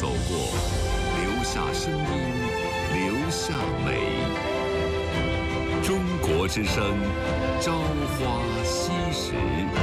走过，留下声音，留下美。中国之声，朝花夕拾。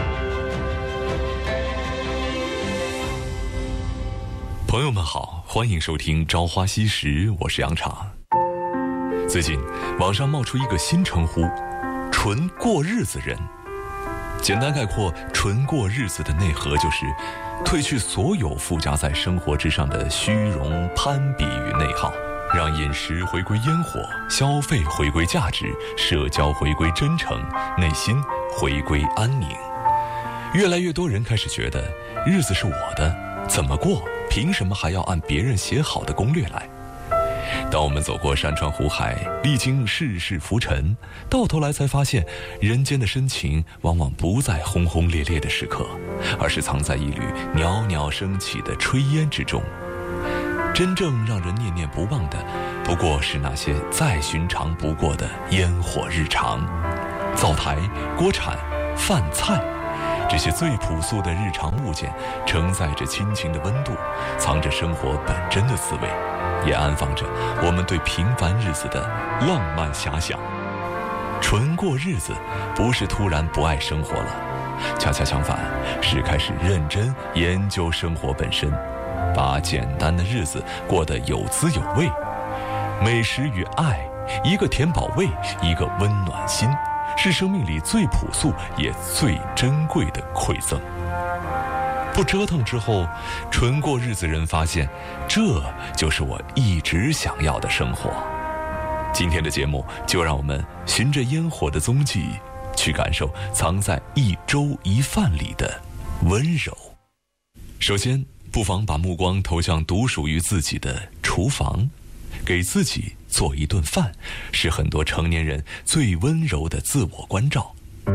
朋友们好，欢迎收听《朝花夕拾》，我是杨昶。最近网上冒出一个新称呼——纯过日子人。简单概括，纯过日子的内核就是褪去所有附加在生活之上的虚荣、攀比与内耗，让饮食回归烟火，消费回归价值，社交回归真诚，内心回归安宁。越来越多人开始觉得，日子是我的，怎么过，凭什么还要按别人写好的攻略来？当我们走过山川湖海，历经世事浮沉，到头来才发现，人间的深情往往不在轰轰烈烈的时刻，而是藏在一缕袅袅升起的炊烟之中。真正让人念念不忘的，不过是那些再寻常不过的烟火日常。灶台、锅铲、饭菜，这些最朴素的日常物件，承载着亲情的温度，藏着生活本真的滋味，也安放着我们对平凡日子的浪漫遐想。纯过日子，不是突然不爱生活了，恰恰相反，是开始认真研究生活本身，把简单的日子过得有滋有味。美食与爱，一个填饱胃，一个温暖心，是生命里最朴素也最珍贵的馈赠。不折腾之后，纯过日子人发现，这就是我一直想要的生活。今天的节目，就让我们循着烟火的踪迹，去感受藏在一粥一饭里的温柔。首先，不妨把目光投向独属于自己的厨房，给自己做一顿饭，是很多成年人最温柔的自我关照。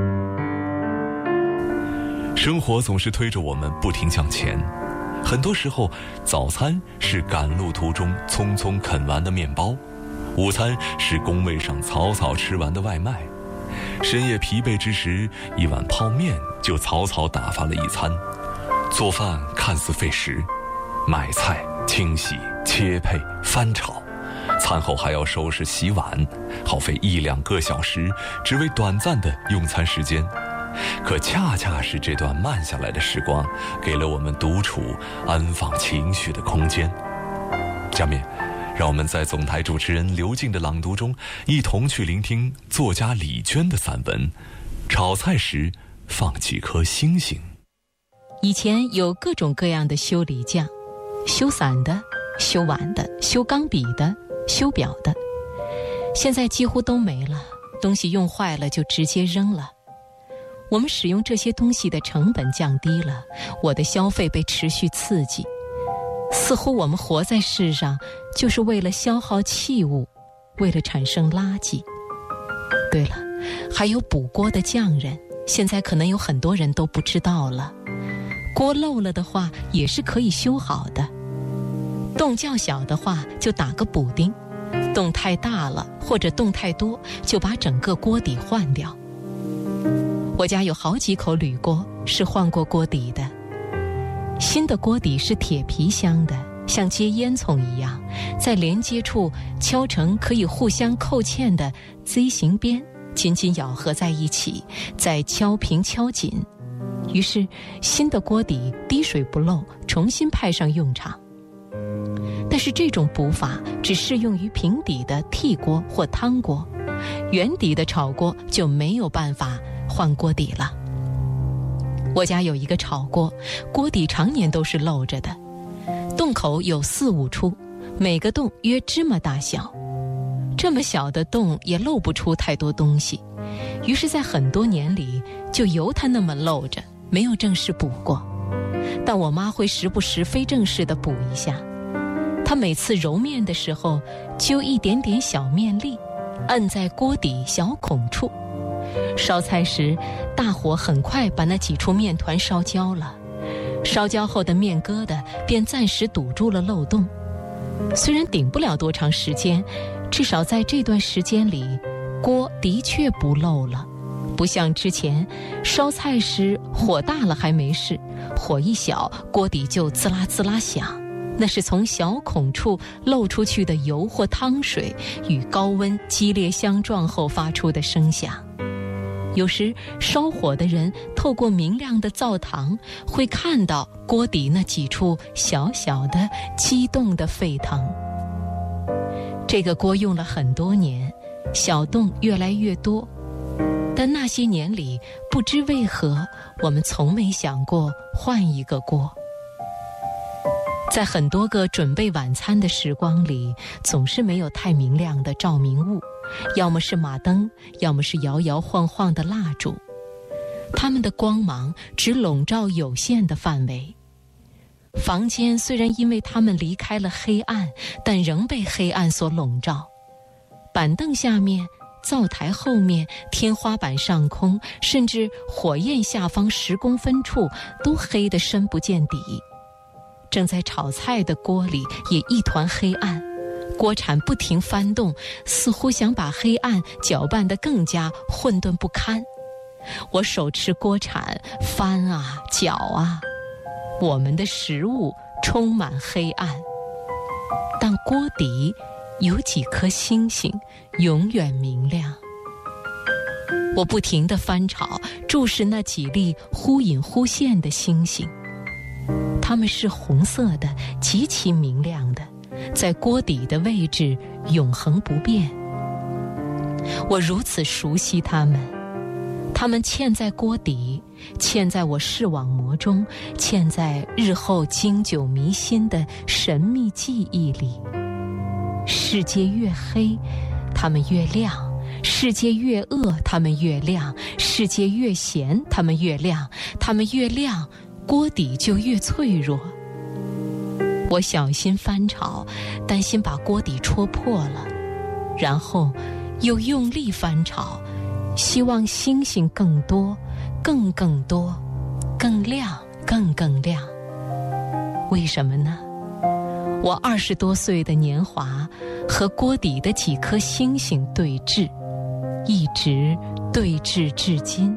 生活总是推着我们不停向前，很多时候，早餐是赶路途中匆匆啃完的面包，午餐是工位上草草吃完的外卖，深夜疲惫之时，一碗泡面就草草打发了一餐。做饭看似费时，买菜、清洗、切配、翻炒，餐后还要收拾洗碗，耗费1-2个小时，只为短暂的用餐时间。可恰恰是这段慢下来的时光，给了我们独处、安放情绪的空间。下面，让我们在总台主持人刘静的朗读中，一同去聆听作家李娟的散文《炒菜时放几颗星星》。 以前有各种各样的修理匠，修伞的、修碗的、修钢笔的、修表的，现在几乎都没了，东西用坏了就直接扔了。我们使用这些东西的成本降低了，我的消费被持续刺激，似乎我们活在世上就是为了消耗器物，为了产生垃圾。对了，还有补锅的匠人，现在可能有很多人都不知道了。锅漏了的话也是可以修好的，洞较小的话就打个补丁，洞太大了或者洞太多就把整个锅底换掉。我家有好几口铝锅是换过锅底的，新的锅底是铁皮镶的，像接烟囱一样，在连接处敲成可以互相扣嵌的 Z 形边，紧紧咬合在一起，再敲平敲紧。于是新的锅底滴水不漏，重新派上用场。但是这种补法只适用于平底的屉锅或汤锅，圆底的炒锅就没有办法换锅底了。我家有一个炒锅，锅底常年都是漏着的，洞口有4-5处，每个洞约芝麻大小。这么小的洞也漏不出太多东西，于是在很多年里就由它那么漏着，没有正式补过。但我妈会时不时非正式地补一下，她每次揉面的时候揪一点点小面粒，摁在锅底小孔处，烧菜时大火很快把那几处面团烧焦了，烧焦后的面疙瘩便暂时堵住了漏洞。虽然顶不了多长时间，至少在这段时间里，锅的确不漏了，不像之前烧菜时火大了还没事，火一小锅底就滋啦滋啦响， 那是从小孔处漏出去的油或汤水与高温激烈相撞后发出的声响。有时烧火的人透过明亮的灶膛会看到锅底那几处小小的激动的沸腾。这个锅用了很多年，小洞越来越多，但那些年里不知为何我们从没想过换一个锅。在很多个准备晚餐的时光里，总是没有太明亮的照明物，要么是马灯，要么是摇摇晃晃的蜡烛，它们的光芒只笼罩有限的范围。房间虽然因为它们离开了黑暗，但仍被黑暗所笼罩。板凳下面、灶台后面、天花板上空，甚至火焰下方10公分处，都黑得深不见底。正在炒菜的锅里也一团黑暗，锅铲不停翻动，似乎想把黑暗搅拌得更加混沌不堪。我手持锅铲翻啊搅啊，我们的食物充满黑暗，但锅底有几颗星星永远明亮。我不停地翻炒，注视那几粒忽隐忽现的星星，它们是红色的，极其明亮的，在锅底的位置永恒不变。我如此熟悉它们，它们嵌在锅底，嵌在我视网膜中，嵌在日后经久弥新的神秘记忆里。世界越黑，它们越亮；世界越恶，它们越亮；世界越咸，它们越亮；它们越亮，锅底就越脆弱。我小心翻炒，担心把锅底戳破了，然后又用力翻炒，希望星星更多，更多，更亮，更亮。为什么呢？我20多岁的年华和锅底的几颗星星对峙，一直对峙至今。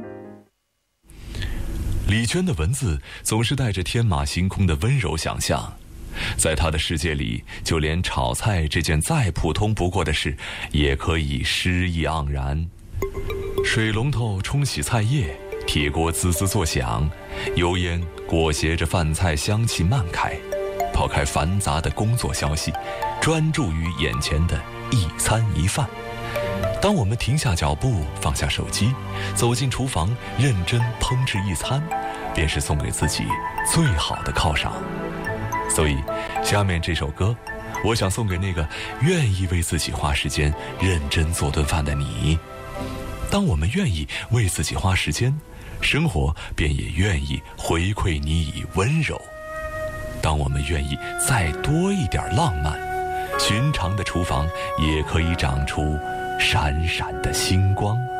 李娟的文字总是带着天马行空的温柔想象，在她的世界里，就连炒菜这件再普通不过的事也可以诗意盎然。水龙头冲洗菜叶，铁锅滋滋作响，油烟裹挟着饭菜香气漫开。抛开繁杂的工作消息，专注于眼前的一餐一饭。当我们停下脚步，放下手机，走进厨房，认真烹制一餐，便是送给自己最好的犒赏。所以下面这首歌，我想送给那个愿意为自己花时间认真做顿饭的你。当我们愿意为自己花时间，生活便也愿意回馈你以温柔。当我们愿意再多一点浪漫，寻常的厨房也可以长出闪闪的星光。